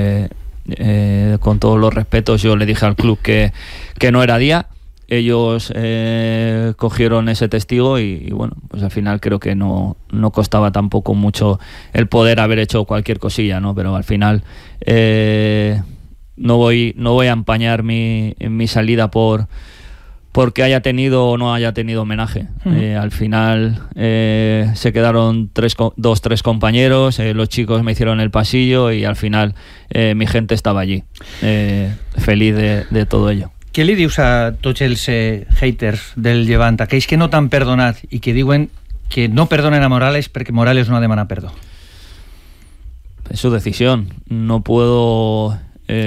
con todos los respetos, yo le dije al club que no era día. Ellos cogieron ese testigo y bueno, pues al final creo que no costaba tampoco mucho el poder haber hecho cualquier cosilla, ¿no? Pero al final no voy a empañar mi salida porque haya tenido o no haya tenido homenaje. Al final se quedaron tres compañeros, los chicos me hicieron el pasillo y al final mi gente estaba allí, feliz de todo ello. Què li dius a tots els haters del Llevant, aquells que no t'han perdonat i que diuen que no perdonen a Morales perquè Morales no ha demanat perdó? Es su decisión. No puedo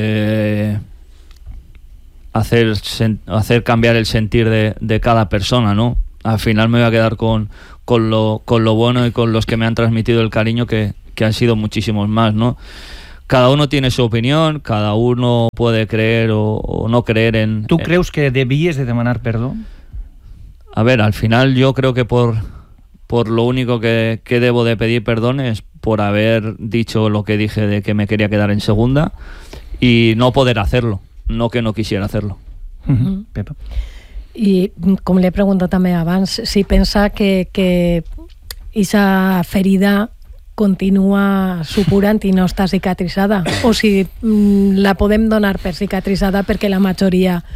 hacer cambiar el sentir de cada persona, ¿no? Al final me voy a quedar con lo bueno y con los que me han transmitido el cariño que han sido muchísimos más, ¿no? Cada uno tiene su opinión, cada uno puede creer o no creer en... ¿Tú creus que debies de demanar perdón? A ver, al final yo creo que por lo único que debo de pedir perdón es por haber dicho lo que dije de que me quería quedar en segunda y no poder hacerlo, no que no quisiera hacerlo. Pepa. I com l'he preguntat també abans, si pensa que aquesta ferida continua supurant i no està cicatritzada, o si la podem donar per cicatritzada perquè la majoria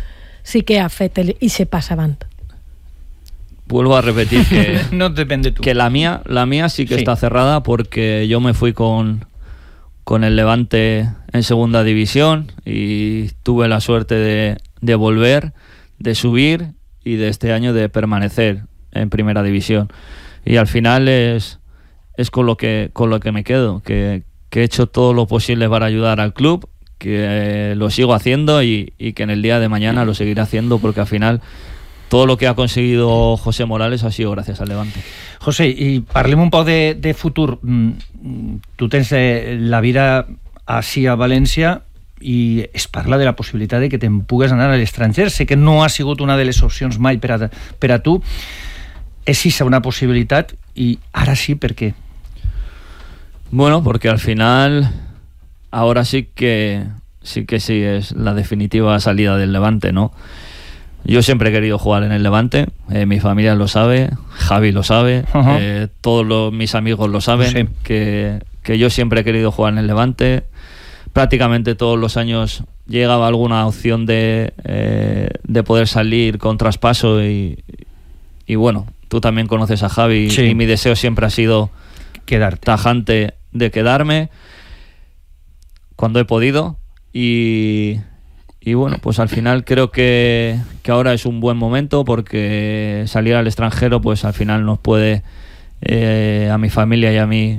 sí que ha fet i se passa avant. Vuelvo a repetir que no depende tú. Que la mía sí que está cerrada, porque yo me fui con el Levante en segunda división y tuve la suerte de volver, de subir y de este año de permanecer en primera división. Y al final es con lo que me quedo, que he hecho todo lo posible para ayudar al club, que lo sigo haciendo y que en el día de mañana lo seguiré haciendo, porque al final todo lo que ha conseguido José Morales ha sido gracias al Levante. José, i parlem un poc de futur. Tu tens la vida així a València i es parla de la possibilitat de que te'n pugues anar a l'estranger. Sé que no ha sigut una de les opcions mai per a tu. És esa una possibilitat i ara sí, per què? Bueno, porque al final ahora sí que es la definitiva salida del Levante, ¿no? Yo siempre he querido jugar en el Levante, mi familia lo sabe, Javi lo sabe, todos mis amigos lo saben, sí. que yo siempre he querido jugar en el Levante. Prácticamente todos los años llegaba alguna opción de poder salir con traspaso y bueno, tú también conoces a Javi, sí. Y mi deseo siempre ha sido quedarte, tajante de quedarme cuando he podido y bueno, pues al final creo que ahora es un buen momento, porque salir al extranjero pues al final nos puede a mi familia y a mí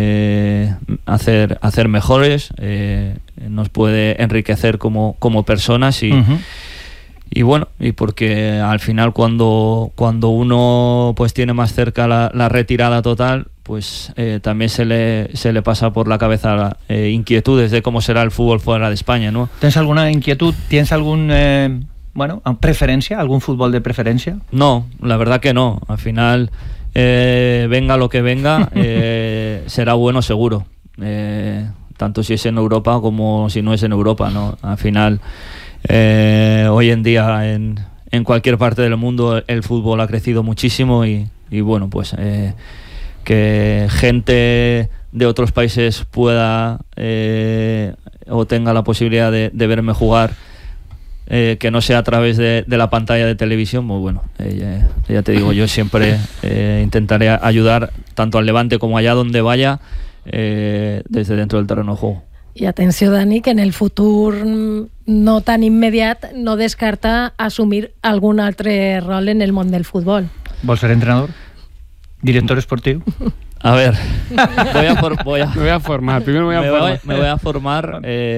hacer mejores, nos puede enriquecer como personas y bueno, y porque al final cuando uno pues tiene más cerca la retirada total, pues también se le pasa por la cabeza inquietudes de cómo será el fútbol fuera de España, ¿no? ¿Tienes alguna inquietud? ¿Tienes algún preferencia? ¿Algún fútbol de preferencia? No, la verdad que no. Al final, venga lo que venga, será bueno seguro. Tanto si es en Europa como si no es en Europa, ¿no? Al final, hoy en día en cualquier parte del mundo el fútbol ha crecido muchísimo y bueno, pues que gente de otros países pueda o tenga la posibilidad de verme jugar, que no sea a través de la pantalla de televisión, pues bueno, ya te digo, yo siempre intentaré ayudar tanto al Levante como allá donde vaya, desde dentro del terreno de juego. I atenció, Dani, que en el futur no tan immediat no descarta assumir algun altre rol en el món del futbol. ¿Vols ser entrenador? ¿Director esportivo? A ver, me voy a formar. Primero me voy a formar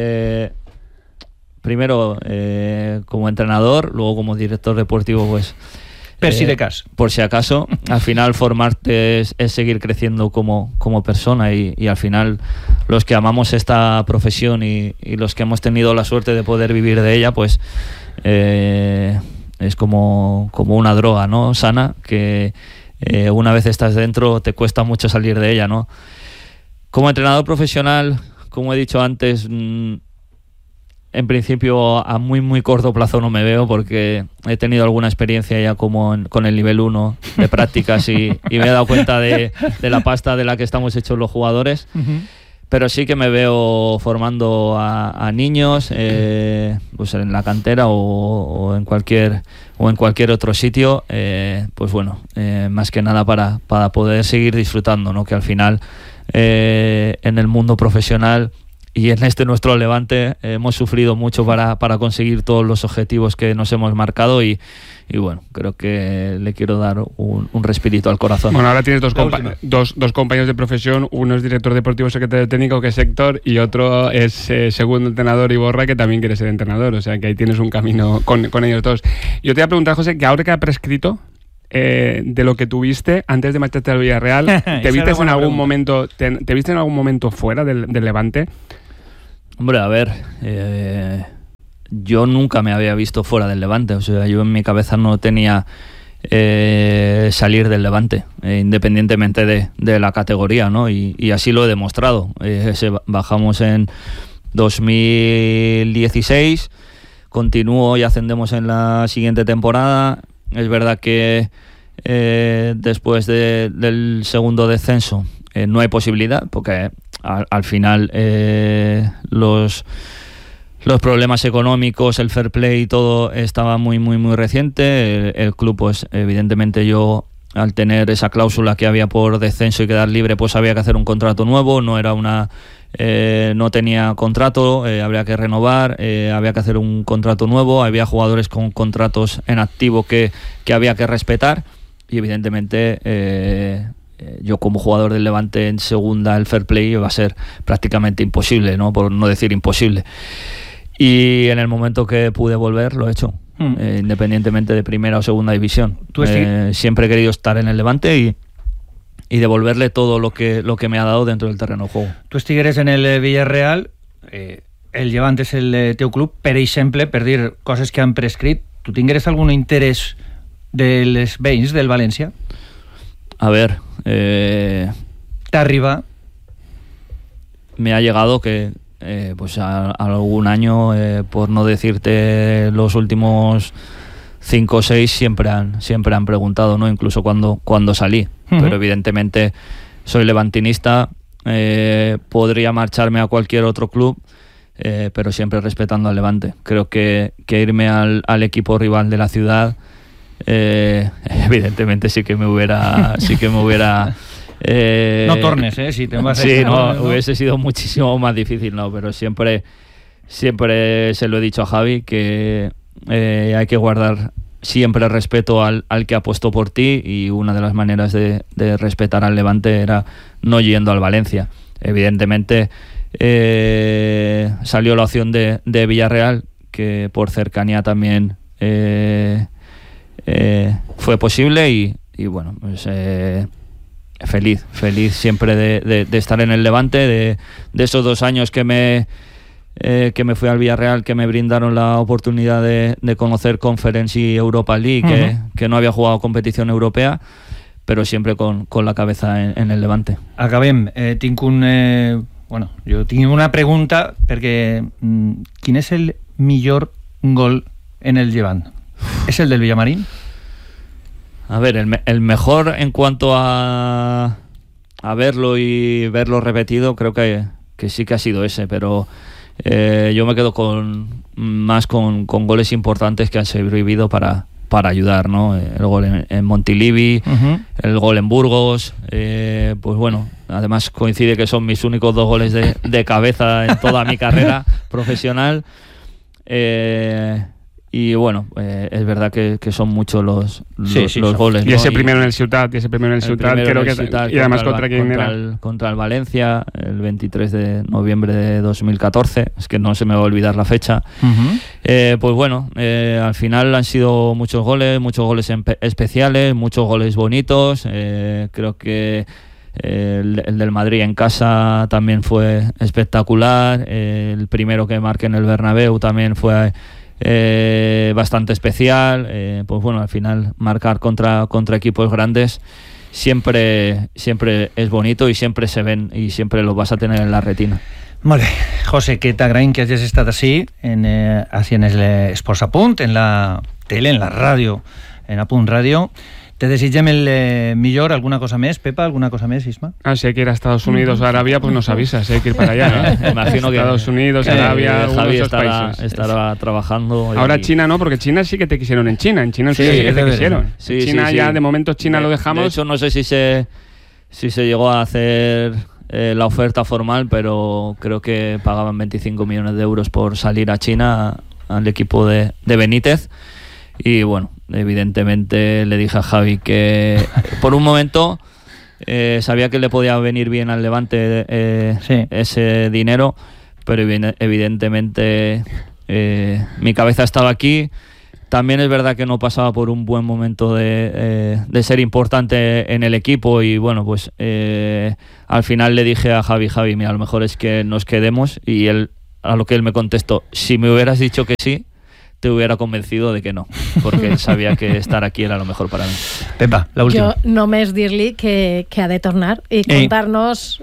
primero como entrenador, luego como director deportivo, pues por si acaso. Al final formarte es seguir creciendo como persona y al final los que amamos esta profesión y los que hemos tenido la suerte de poder vivir de ella, pues es como una droga, ¿no? Sana, que una vez estás dentro te cuesta mucho salir de ella, ¿no? Como entrenador profesional, como he dicho antes, en principio a muy corto plazo no me veo, porque he tenido alguna experiencia ya con el nivel 1 de prácticas y me he dado cuenta de la pasta de la que estamos hechos los jugadores. Pero sí que me veo formando a niños, pues en la cantera o en cualquier otro sitio, pues bueno, más que nada para poder seguir disfrutando, ¿no? Que al final en el mundo profesional y en nuestro Levante hemos sufrido mucho para conseguir todos los objetivos que nos hemos marcado y bueno, creo que le quiero dar un respirito al corazón. Bueno, ahora tienes dos compañeros de profesión, uno es director deportivo, secretario técnico, que es Héctor, y otro es segundo entrenador, Iborra, que también quiere ser entrenador, o sea que ahí tienes un camino con ellos dos. Yo te voy a preguntar, José, que ahora que ha prescrito de lo que tuviste antes de marcharte al Villarreal, ¿te viste en algún momento fuera del Levante? Hombre, a ver, yo nunca me había visto fuera del Levante, o sea, yo en mi cabeza no tenía salir del Levante, independientemente de la categoría, ¿no? Y así lo he demostrado. Bajamos en 2016, continúo y ascendemos en la siguiente temporada. Es verdad que después del segundo descenso no hay posibilidad, porque al final los los problemas económicos, el fair play y todo estaba muy reciente. El club, pues evidentemente yo, al tener esa cláusula que había por descenso y quedar libre, pues había que hacer un contrato nuevo. No tenía contrato, habría que renovar, había que hacer un contrato nuevo. Había jugadores con contratos en activo que había que respetar, y evidentemente yo como jugador del Levante en segunda, el fair play va a ser prácticamente imposible, ¿no? Por no decir imposible. Y en el momento que pude volver, lo he hecho, independientemente de primera o segunda división. Siempre he querido estar en el Levante y devolverle todo lo que me ha dado dentro del terreno de juego. Tu estigueres en el Villarreal, el Levante és el teu club, per exemple, per dir coses que han prescrit. Tu tingueres algun interès dels veïns del València? A ver, ¿T'arriba? Me ha llegado que pues algún año, por no decirte los últimos 5 o 6, siempre han preguntado, ¿no? Incluso cuando salí. Pero evidentemente soy levantinista, podría marcharme a cualquier otro club, pero siempre respetando al Levante. Creo que irme al equipo rival de la ciudad, evidentemente sí que me hubiera no tornes, si te vas a sí, no, hubiese sido muchísimo más difícil, no, pero siempre se lo he dicho a Javi, que hay que guardar siempre respeto al que apostó por ti, y una de las maneras de respetar al Levante era no yendo al Valencia. Evidentemente salió la opción de Villarreal, que por cercanía también fue posible, y bueno, pues feliz siempre de estar en el Levante, de esos 2 años que me fui al Villarreal, que me brindaron la oportunidad de conocer Conference y Europa League, que no había jugado competición europea, pero siempre con la cabeza en el Levante. Acabem. Jo tinc una pregunta, perquè quin és el millor gol en el Llevant? ¿Es el del Villamarín? A ver, el mejor en cuanto a verlo y verlo repetido, creo que sí que ha sido ese, pero yo me quedo más con goles importantes que han servido para ayudar, ¿no? El gol en Montilivi, el gol en Burgos, pues bueno, además coincide que son mis únicos 2 goles de cabeza en toda mi carrera profesional. Y bueno, es verdad que son muchos los goles, ¿no? Y ese primero en el Ciutat, creo que Ciutat, y además contra quién era. Contra el Valencia, el 23 de noviembre de 2014, es que no se me va a olvidar la fecha. Pues bueno, al final han sido muchos goles especiales, muchos goles bonitos. Creo que el del Madrid en casa también fue espectacular. El primero que marqué en el Bernabéu también fue bastante especial. Pues bueno, al final marcar contra equipos grandes siempre es bonito, y siempre se ven y siempre los vas a tener en la retina. Molt bé, José, que t'agraïm que hagis estat així en Esports a Punt, en la tele, en la ràdio, en A Punt Ràdio. Te desitgem el millor. ¿Alguna cosa més, Pepa? ¿Alguna cosa més, Isma? Si hay que ir a Estados Unidos o Arabia, pues nos avisas, hay que ir para allá, ¿no? Imagino que Estados Unidos, Arabia, Javi países. estará trabajando. Ahora China no, porque China sí que te quisieron en China. En China sí que te quisieron. Sí, China ya, de momento China lo dejamos. De hecho, no sé si se llegó a hacer la oferta formal, pero creo que pagaban 25 millones de euros por salir a China al equipo de Benítez. Y bueno, evidentemente le dije a Javi que por un momento sabía que le podía venir bien al Levante ese dinero, pero evidentemente mi cabeza estaba aquí. También es verdad que no pasaba por un buen momento de ser importante en el equipo, y bueno, pues al final le dije a Javi, mira, a lo mejor es que nos quedemos, y a lo que él me contestó: si me hubieras dicho que sí, te hubiera convencido de que no, porque él sabía que estar aquí era lo mejor para mí. Pepa, la última. Jo només dir-li que ha de tornar i contar-nos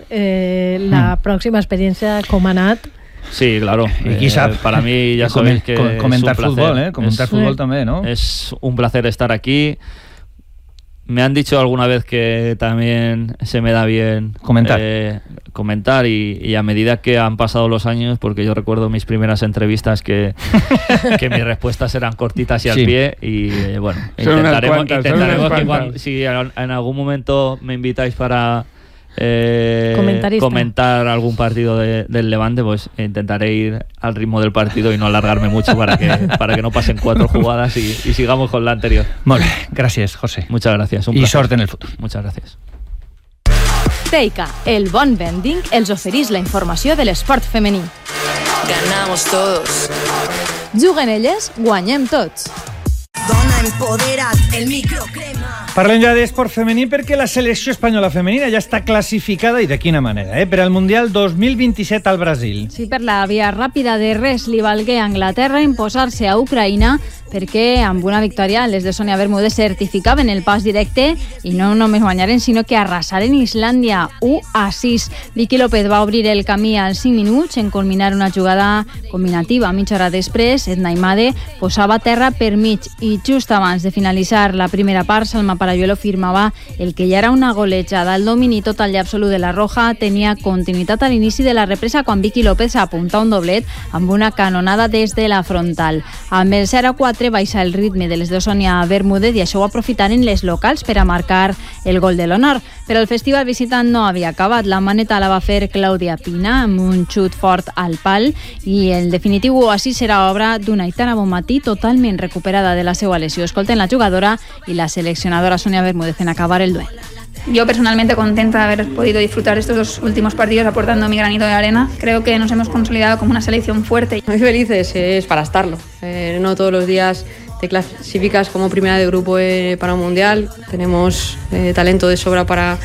la pròxima experiència, com ha anat. Sí, claro. Y para mí ya sabéis que comentar es un placer. fútbol, comentar fútbol también, ¿no? Es un placer estar aquí. Me han dicho alguna vez que también se me da bien comentar y a medida que han pasado los años, porque yo recuerdo mis primeras entrevistas que mis respuestas eran cortitas y al pie y bueno, intentaremos que si en algún momento me invitáis para comentar algún partido del Levante, pues intentaré ir al ritmo del partido y no alargarme mucho para que no pasen 4 jugadas y sigamos con la anterior. Molt bé, gràcies, José. Muchas gracias. I sort en el futur. Muchas gracias. Teica, el bon vending, els oferís la informació de l'esport femení. Ganamos todos. Juguen elles, guanyem tots. Dona empoderat, el microcrema. Parlem ja d'esport femení perquè la selecció espanyola femenina ja està classificada i de quina manera, per al Mundial 2027 al Brasil. Sí, per la via ràpida de res li valgué a Anglaterra imposar-se a Ucraïna perquè amb una victòria les de Sonia Bermúdez certificaven el pas directe i no només guanyaren, sinó que arrasaren Islàndia 1-6. Vicky López va obrir el camí als 5 minuts en culminar una jugada combinativa. Mitja hora després, Edna Imade posava terra per mig i just abans de finalitzar la primera part, Salma Parayuelo firmava el que ja era una golejada. El domini total i absolut de la Roja tenia continuïtat a l'inici de la represa quan Vicky López apunta un doblet amb una canonada des de la frontal. Amb el 0-4 baixa el ritme de les de Sonia Bermúdez i això ho aprofitaren les locals per a marcar el gol de l'honor. Però el festival visitant no havia acabat. La maneta la va fer Clàudia Pina amb un xut fort al pal i el definitiu oasi serà obra d'una Aitana Bonmatí totalment recuperada de la seva lesió. Escolten la jugadora y la seleccionadora Sonia Bermúdez en acabar el duelo. Yo personalmente contenta de haber podido disfrutar estos 2 últimos partidos aportando mi granito de arena. Creo que nos hemos consolidado como una selección fuerte. Muy felices, es para estarlo. No todos los días te clasificas como primera de grupo para un mundial. Tenemos talento de sobra para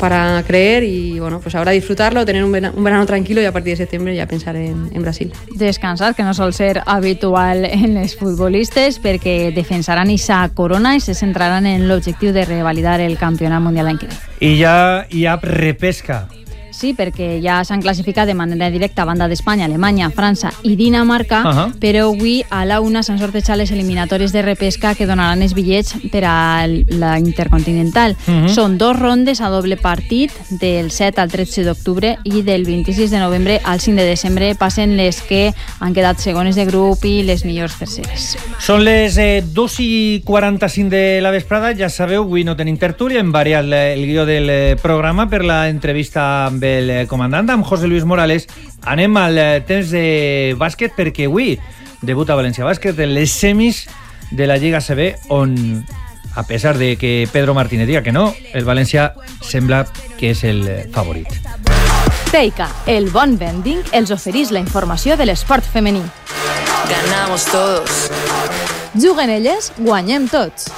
creer y bueno, pues ahora disfrutarlo, tener un verano tranquilo y a partir de septiembre ya pensar en Brasil. Descansar, que no sol ser habitual en les futbolistes, perquè defensaran esa corona i se centraran en l'objectiu de revalidar el campionat mundial l'any que ve. I ja hi ha repesca. Sí, perquè ja s'han classificat de manera directa a banda d'Espanya, Alemanya, França i Dinamarca, però avui a la 1 s'han sortejat les eliminatòries de repesca que donaran els bitllets per a la Intercontinental. Són 2 rondes a doble partit, del 7 al 13 d'octubre i del 26 de novembre al 5 de desembre passen les que han quedat segones de grup i les millors terceres. Són les 2:45 de la vesprada, ja sabeu, avui no tenim tertúlia, hem variat el guió del programa per la entrevista amb el comandant, amb José Luis Morales. Anem al temps de bàsquet perquè avui debuta València Bàsquet en les semis de la Lliga ACB, on a pesar de que Pedro Martínez diga que no, el València sembla que és el favorit. Teica, el bon vending, els oferís la informació de l'esport femení. Ganamos todos. Juguen elles, guanyem tots.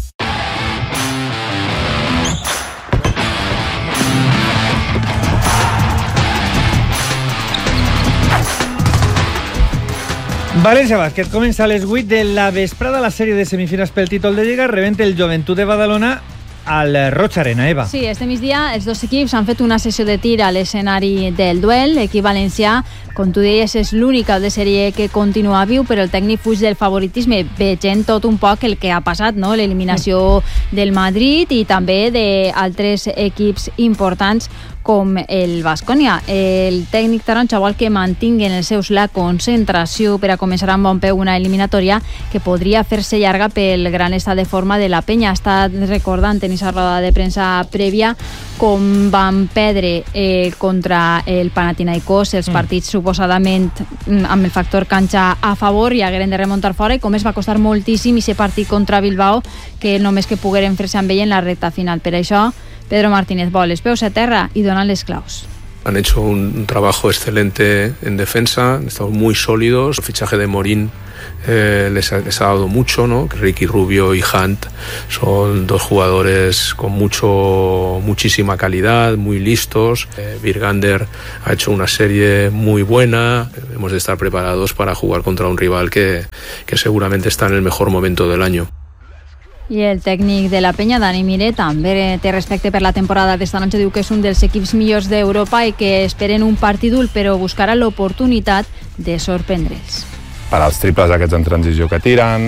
València Bàsquet comença a les 8 de la vesprada la sèrie de semifinals pel títol de Lliga. Rebent el Joventut de Badalona al Roig Arena, Eva. Sí, este migdia els 2 equips han fet una sessió de tir a l'escenari del duel. L'equip valencià, com tu deies, és l'únic de sèrie que continua viu, però el tècnic fuig del favoritisme, veient tot un poc el que ha passat, no? L'eliminació del Madrid i també d'altres equips importants com el Baskonia. El tècnic taronja vol que mantinguen els seus la concentració per a començar amb bon peu una eliminatòria que podria fer-se llarga pel gran estat de forma de la penya. Està recordant en aquesta roda de premsa prèvia com van perdre contra el Panathinaikos els partits suposadament amb el factor canxa a favor i hagueren de remuntar fora, i com es va costar moltíssim aquest partit contra Bilbao, que només que pogueren fer-se amb ell en la recta final. Per això Pedro Martínez vol les peus a terra y donan les claus. Han hecho un trabajo excelente en defensa, han estado muy sólidos. El fichaje de Morín les ha dado mucho, ¿no? Ricky Rubio y Hunt son 2 jugadores con muchísima calidad, muy listos. Virgander ha hecho una serie muy buena. Hemos de estar preparados para jugar contra un rival que seguramente está en el mejor momento del año. I el tècnic de la penya, Dani Mire, també té respecte per la temporada d'esta noche. Diu que és un dels equips millors d'Europa i que esperen un partit dur, però buscarà l'oportunitat de sorprendre'ls. Per als triples aquests en transició que tiren,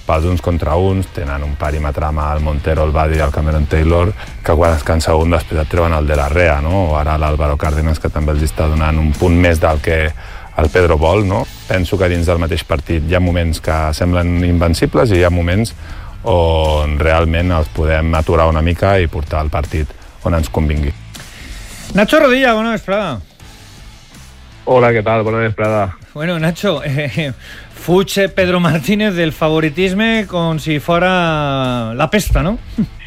pels uns contra uns, tenen un perímetre amb el Montero, el Badi i el Cameron Taylor, que quan es cansa un després et treuen el de la Rea, no? O ara l'Álvaro Cárdenas, que també els està donant un punt més del que el Pedro vol, no? Penso que dins del mateix partit hi ha moments que semblen invencibles i hi ha moments on realment els podem aturar una mica i portar el partit on ens convingui. Nacho Rodilla, bona vesprada. Hola, ¿qué tal? Buena vesprada. Bueno, Nacho, fuig Pedro Martínez del favoritisme com si fuera la pesta, ¿no?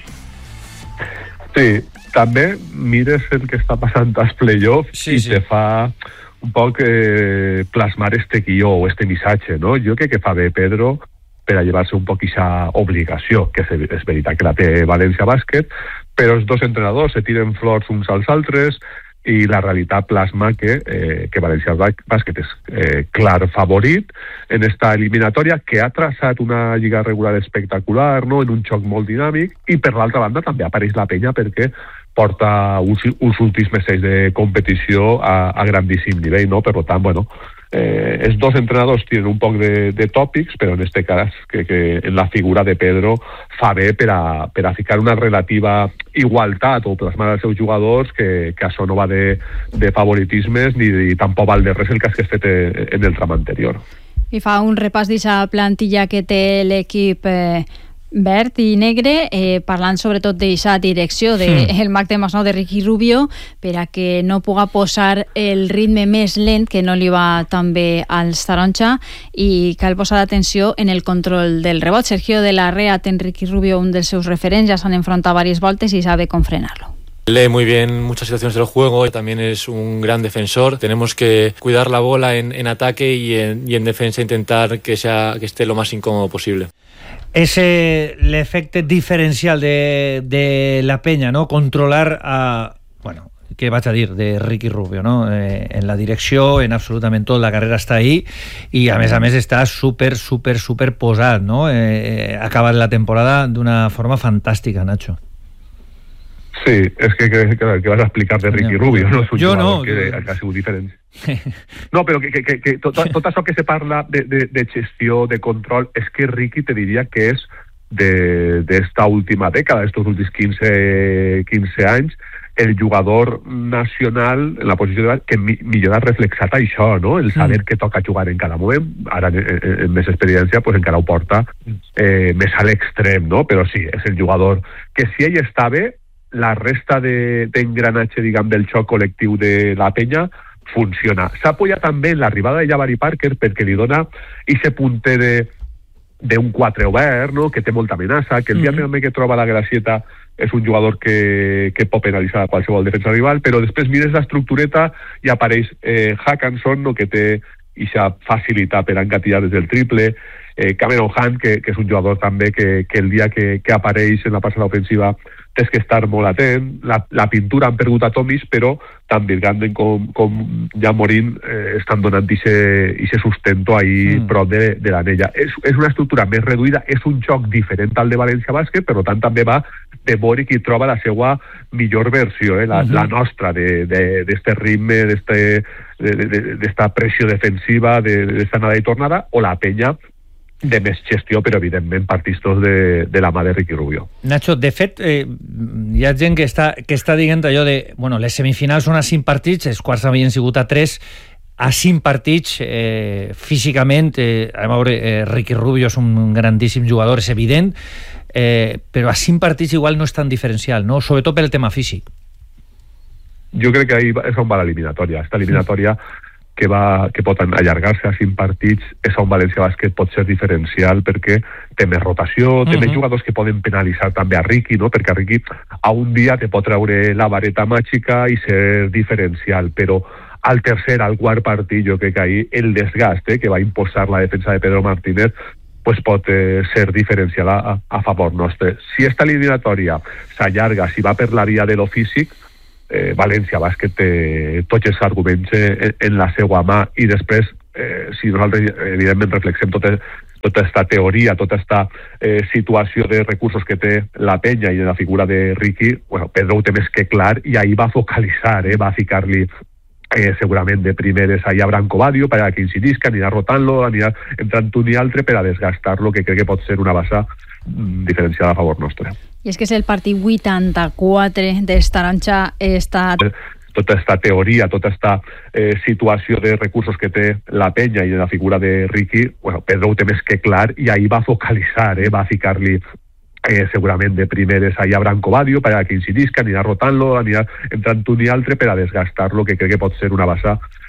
Sí, també mires el que està passant als playoffs i te fa un poc plasmar este guió o este missatge, no? Jo crec que fa bé Pedro per a llevar-se un poc aquesta obligació, que és veritat que la té València Bàsquet, però els dos entrenadors se tiren flors uns als altres i la realitat plasma que València Bàsquet és clar favorit en esta eliminatòria, que ha traçat una lliga regular espectacular, no? En un xoc molt dinàmic, i per l'altra banda també apareix la penya perquè porta uns últims mesos de competició a grandíssim nivell, no? Per tant, bueno, els dos entrenadors tenen un poc de tòpics, però en este cas que en la figura de Pedro fa bé per a ficar una relativa igualtat o plasmar als seus jugadors que això no va de favoritismes ni tampoc val de res el que has fet en el tram anterior. I fa un repàs d'aquesta plantilla que té l'equip verd i negre, parlant sobretot d'aquesta direcció del mag de Masnou de Ricky Rubio, per a que no puga posar el ritme més lent, que no li va tan bé als taronja, i cal posar atenció en el control del rebot. Sergio de la Rea té en Ricky Rubio un dels seus referents, ja s'han enfrontat diverses voltes i sabe com frenarlo. Lee muy bien muchas situaciones del juego, también es un gran defensor. Tenemos que cuidar la bola en ataque y en defensa intentar que esté lo más incómodo posible. És l'efecte diferencial de la penya, no? Controlar bueno, què vaig a dir, de Ricky Rubio, no? En la direcció, en absolutament tot, la carrera està ahí i a més està super posat, no? Ha acabat la temporada d'una forma fantàstica, Nacho. Sí, és que vas a explicar de Ricky Rubio, no? És un jugador que ha sigut diferent. No, però que tot això que se parla de gestió, de control, és que Ricky te diria que és d'esta última dècada, d'estos últims 15 anys, el jugador nacional en la posició de que millor ha reflexat això, no? El saber que toca jugar en cada moment, ara en més experiència pues encara ho porta més a l'extrem, no? Però sí, és el jugador que si ell està bé, la resta d'engranatge, diguem, del xoc col·lectiu de la penya funciona. S'ha apoyat també en l'arribada de Jabari Parker perquè li dona ese punter d'un 4 obert, no? Que té molta amenaça, que el dia també que troba la gracieta és un jugador que pot penalitzar qualsevol defensa rival, però després mires l'estructureta i apareix Hackanson, no? Que té aquesta facilitat per engatillar des del triple, Cameron Hunt, que és un jugador també que el dia que apareix en la passada ofensiva tens que estar molt atent. La pintura han perdut a Tomis, però tant Virganden com Jan Morín estan donant aquest sustento ahí prop de l'anella. És una estructura més reduïda, és un joc diferent al de València Bàsquet, però tant també va de veure qui troba la seva millor versió, la nostra, d'este ritme, d'esta pressió defensiva, d'esta anada i tornada, o la penya de més gestió, però evidentment partistos de la mà de Ricky Rubio. Nacho, de fet, hi ha gent que està dient allò de, bueno, les semifinals són a 5 partits, els quarts havien sigut a 3, a 5 partits, físicament, a veure, Ricky Rubio és un grandíssim jugador, és evident, però a 5 partits igual no és tan diferencial, no? Sobretot per el tema físic. Jo crec que ahí és on va l'eliminatòria. Esta eliminatòria que pot allargar-se a 5 partits, és on València Bàsquet pot ser diferencial perquè té més rotació, té més jugadors que poden penalitzar també a Ricky, no? Perquè a Ricky a un dia te pot treure la vareta màgica i ser diferencial, però al tercer, al quart partit, jo crec que ahí el desgast que va imposar la defensa de Pedro Martínez pues pot ser diferencial a favor nostre. Si esta eliminatòria s'allarga, si va per la via de lo físic, València Bàsquet té tots els arguments en la seva mà, i després si nosaltres evidentment reflexem tota aquesta teoria, tota aquesta situació de recursos que té la penya i en la figura de Ricky, bueno, Pedro ho té més que clar i ahir va focalitzar, va ficar-li segurament de primeres allà Branco Badio perquè incidisca, anirà rotant-lo, anirà entrant un i altre per a desgastar-lo, que crec que pot ser una base diferenciada a favor nostre. I és que és el partit 84 d'Estaranxa tota aquesta teoria, tota aquesta situació de recursos que té la penya i de la figura de Riqui, bueno, Pedro ho té més que clar i ahir va focalitzar, va ficar-li segurament de primeres allà Branco Badio perquè incidisca, anirà rotant-lo, anirà entrant un i altre per a desgastar-lo, que crec que pot ser una base